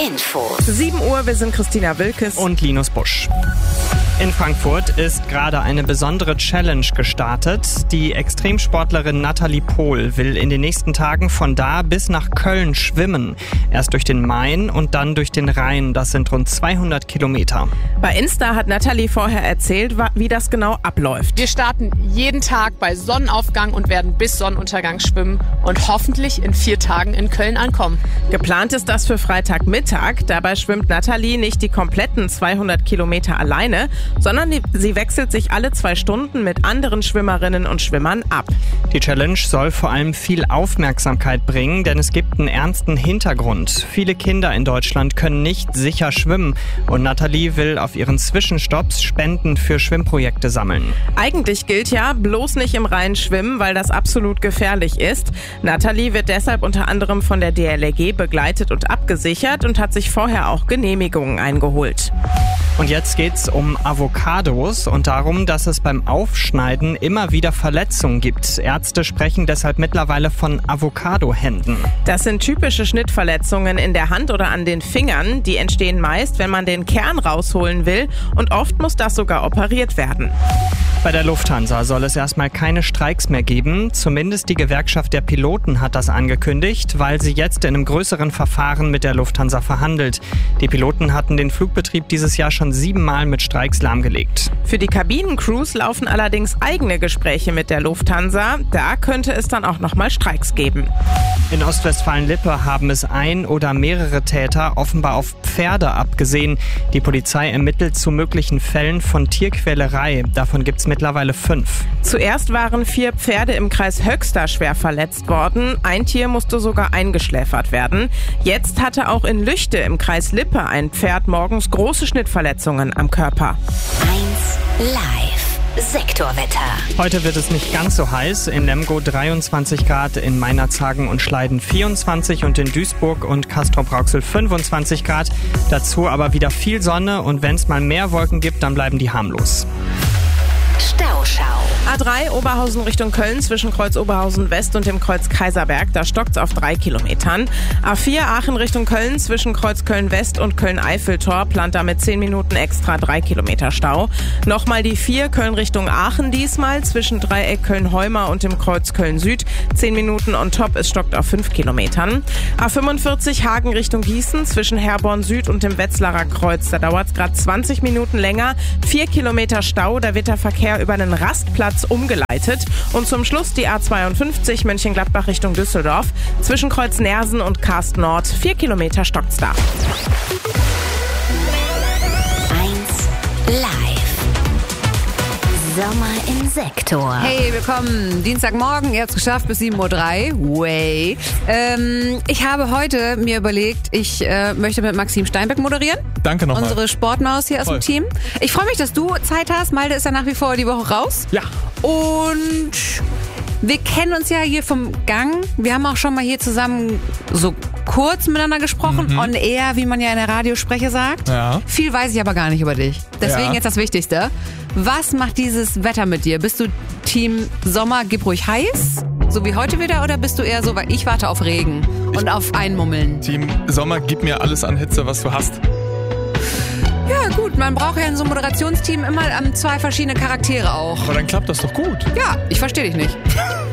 Info. 7 Uhr, wir sind Christina Wilkes und Linus Busch. In Frankfurt ist gerade eine besondere Challenge gestartet. Die Extremsportlerin Nathalie Pohl will in den nächsten Tagen von da bis nach Köln schwimmen. Erst durch den Main und dann durch den Rhein. Das sind rund 200 Kilometer. Bei Insta hat Nathalie vorher erzählt, wie das genau abläuft. Wir starten jeden Tag bei Sonnenaufgang und werden bis Sonnenuntergang schwimmen und hoffentlich in 4 Tagen in Köln ankommen. Geplant ist das für Freitagmittag. Dabei schwimmt Nathalie nicht die kompletten 200 Kilometer alleine, sondern sie wechselt sich alle 2 Stunden mit anderen Schwimmerinnen und Schwimmern ab. Die Challenge soll vor allem viel Aufmerksamkeit bringen, denn es gibt einen ernsten Hintergrund. Viele Kinder in Deutschland können nicht sicher schwimmen und Nathalie will auf ihren Zwischenstopps Spenden für Schwimmprojekte sammeln. Eigentlich gilt ja, bloß nicht im Rhein schwimmen, weil das absolut gefährlich ist. Nathalie wird deshalb unter anderem von der DLRG begleitet und abgesichert und hat sich vorher auch Genehmigungen eingeholt. Und jetzt geht's um Avocados und darum, dass es beim Aufschneiden immer wieder Verletzungen gibt. Ärzte sprechen deshalb mittlerweile von Avocadohänden. Das sind typische Schnittverletzungen in der Hand oder an den Fingern. Die entstehen meist, wenn man den Kern rausholen will und oft muss das sogar operiert werden. Bei der Lufthansa soll es erstmal keine Streiks mehr geben. Zumindest die Gewerkschaft der Piloten hat das angekündigt, weil sie jetzt in einem größeren Verfahren mit der Lufthansa verhandelt. Die Piloten hatten den Flugbetrieb dieses Jahr schon 7-mal mit Streiks lahmgelegt. Für die Kabinencrews laufen allerdings eigene Gespräche mit der Lufthansa. Da könnte es dann auch nochmal Streiks geben. In Ostwestfalen-Lippe haben es ein oder mehrere Täter offenbar auf Pferde abgesehen. Die Polizei ermittelt zu möglichen Fällen von Tierquälerei. Davon gibt es mittlerweile 5. Zuerst waren 4 Pferde im Kreis Höxter schwer verletzt worden. Ein Tier musste sogar eingeschläfert werden. Jetzt hatte auch in Lüchte im Kreis Lippe ein Pferd morgens große Schnittverletzungen am Körper. 1 Live. Sektorwetter. Heute wird es nicht ganz so heiß. In Lemgo 23 Grad, in Meinerzhagen und Schleiden 24 und in Duisburg und Castrop-Rauxel 25 Grad. Dazu aber wieder viel Sonne und wenn es mal mehr Wolken gibt, dann bleiben die harmlos. Stauschau. A3 Oberhausen Richtung Köln zwischen Kreuz Oberhausen West und dem Kreuz Kaiserberg. Da stockt's auf 3 Kilometern. A4 Aachen Richtung Köln zwischen Kreuz Köln West und Köln-Eiffeltor plant damit 10 Minuten extra 3 Kilometer Stau. Nochmal die 4 Köln Richtung Aachen diesmal zwischen Dreieck Köln-Heumer und dem Kreuz Köln Süd. 10 Minuten on top, es stockt auf 5 Kilometern. A45 Hagen Richtung Gießen zwischen Herborn Süd und dem Wetzlarer Kreuz. Da dauert's gerade 20 Minuten länger. 4 Kilometer Stau, da wird der Verkehr über einen Rastplatz umgeleitet. Und zum Schluss die A52 Mönchengladbach Richtung Düsseldorf. Zwischen Kreuz Nersen und Karst Nord 4 Kilometer stockt's da. 1 Live. Sommer im Sektor. Hey, willkommen. Dienstagmorgen, ihr habt es geschafft bis 7.03 Uhr. Way. Ich habe heute mir überlegt, ich möchte mit Maxim Steinbeck moderieren. Danke nochmal. Unsere Sportmaus hier aus dem Team. Ich freue mich, dass du Zeit hast. Malte ist ja nach wie vor die Woche raus. Ja. Und wir kennen uns ja hier vom Gang. Wir haben auch schon mal hier zusammen so kurz miteinander gesprochen. On air, wie man ja in der Radiospreche sagt. Ja. Viel weiß ich aber gar nicht über dich. Deswegen Ja. jetzt das Wichtigste. Was macht dieses Wetter mit dir? Bist du Team Sommer, gib ruhig heiß? So wie heute wieder? Oder bist du eher so, weil ich warte auf Regen und auf Einmummeln? Team Sommer, gib mir alles an Hitze, was du hast. Ja gut, man braucht ja in so einem Moderationsteam immer 2 verschiedene Charaktere auch. Aber dann klappt das doch gut. Ja, ich verstehe dich nicht.